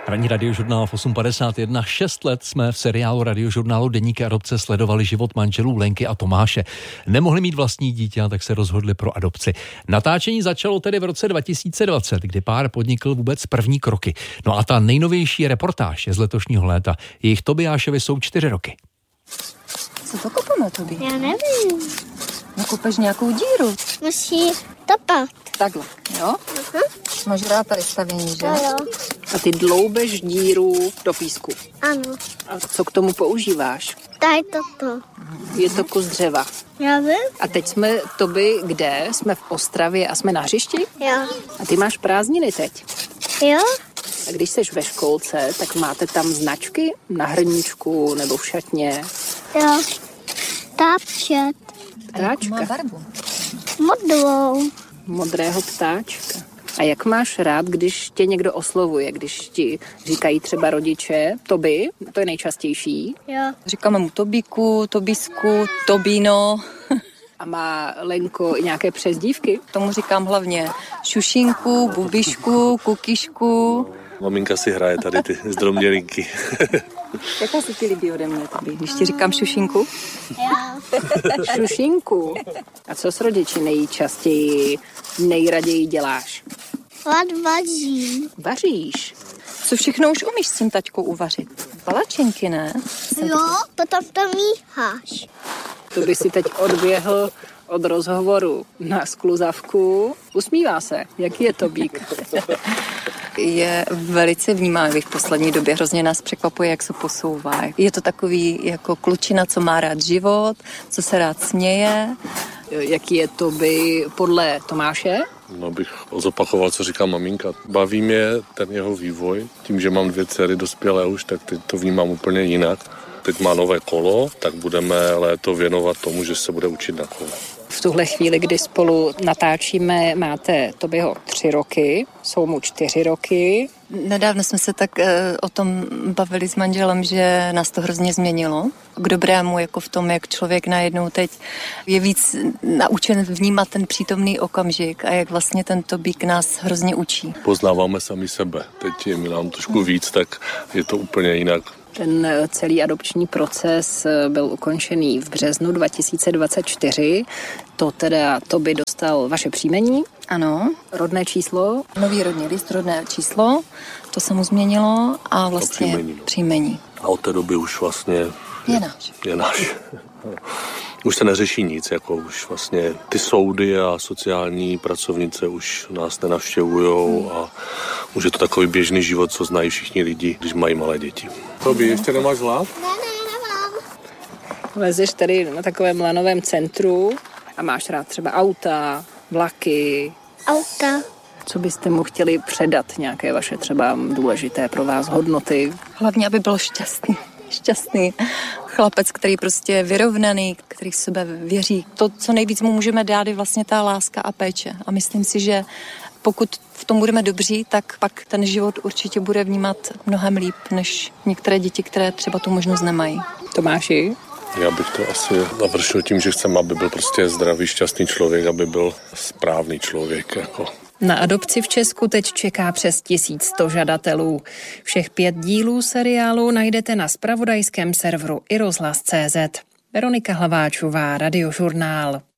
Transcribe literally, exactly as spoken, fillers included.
Ranní radiožurnál v osm padesát jedna. Šest let jsme v seriálu radiožurnálu Deníky adopce sledovali život manželů Lenky a Tomáše. Nemohli mít vlastní dítě, tak se rozhodli pro adopci. Natáčení začalo tedy v roce dva tisíce dvacet, kdy pár podnikl vůbec první kroky. No a ta nejnovější reportáž je z letošního léta. Jejich Tobiášovi jsou čtyři roky. Co to kopeme, Tobi? Já nevím. Nakopeš nějakou díru. Musí topat. Takhle, jo? Aha. Máš rád tady stavění, že? To jo. A ty dloubeš díru do písku. Ano. A co k tomu používáš? Tady toto. Je to kus dřeva. Já vím? A teď jsme, Tobi, kde? Jsme v Ostravě a jsme na hřišti? Jo. A ty máš prázdniny teď. Jo? A když jsi ve školce, tak máte tam značky na hrníčku nebo v šatně? Jo. Ptáček. Ptáčka. Má barvu. Modrou. Modrého ptáčka. A jak máš rád, když tě někdo oslovuje, když ti říkají třeba rodiče, Tobi, to je nejčastější. Jo. Říkáme mu Tobíku, Tobísku, Tobíno. A má Lenko i nějaké přezdívky? Tomu říkám hlavně šušinku, bubišku, kukišku. Maminka si hraje tady ty zdrobnělinky. Jaká se ti líbí ode mě, Tobi, když ti říkám šušinku? Jo. Šušinku. A co s rodiči nejčastěji, nejraději děláš? Hlad vařím. Vaříš. Co všechno už umíš s tím taťkou uvařit? Palačinky, ne? Jo, potom to mícháš. To by si teď odběhl od rozhovoru na skluzavku. Usmívá se. Jaký je Tobík? Je velice vnímavý v poslední době. Hrozně nás překvapuje, jak se posouvá. Je to takový jako klučina, co má rád život, co se rád směje. Jaký je Tobi podle Tomáše? No bych zopakoval, co říká maminka. Baví mě ten jeho vývoj. Tím, že mám dvě dcery dospělé už, tak teď to vnímám úplně jinak. Teď má nové kolo, tak budeme léto věnovat tomu, že se bude učit na kolo. V tuhle chvíli, kdy spolu natáčíme, máte Tobiho tři roky, jsou mu čtyři roky. Nedávno jsme se tak e, o tom bavili s manželem, že nás to hrozně změnilo. K dobrému, jako v tom, jak člověk najednou teď je víc naučen vnímat ten přítomný okamžik a jak vlastně ten Tobík nás hrozně učí. Poznáváme sami sebe. Teď je mi nám trošku víc, tak je to úplně jinak. Ten celý adopční proces byl ukončený v březnu dva tisíce dvacet čtyři. To teda Tobi dostal vaše příjmení. Ano. Rodné číslo. Nový rodný list, rodné číslo. To se mu změnilo a vlastně a příjmení, no. příjmení. A od té doby už vlastně je náš. Je náš. Už se neřeší nic, jako už vlastně ty soudy a sociální pracovnice už nás nenavštěvujou a už je to takový běžný život, co znají všichni lidi, když mají malé děti. Tobi, ještě nemáš hlad? Ne, ne, nemám. Lezeš tady na takovém lanovém centru a máš rád třeba auta, vlaky. Auta. Co byste mu chtěli předat, nějaké vaše třeba důležité pro vás hodnoty? Hlavně, aby byl šťastný. Šťastný chlapec, který prostě je vyrovnaný, který v sebe věří. To, co nejvíc mu můžeme dát, je vlastně ta láska a péče. A myslím si, že pokud v tom budeme dobří, tak pak ten život určitě bude vnímat mnohem líp, než některé děti, které třeba tu možnost nemají. Tomáši? Já bych to asi završil tím, že chcem, aby byl prostě zdravý, šťastný člověk, aby byl správný člověk, jako. Na adopci v Česku teď čeká přes tisíc sto žadatelů. Všech pět dílů seriálu najdete na zpravodajském serveru i rozhlas tečka cé zet. Veronika Hlaváčová, Radiožurnál.